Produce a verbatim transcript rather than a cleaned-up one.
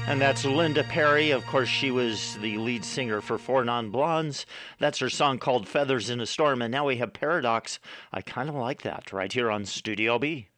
And that's Linda Perry. Of course, she was the lead singer for Four Non Blondes. That's her song called Feathers in a Storm. And now we have Paradox. I kind of like that right here on Studio B.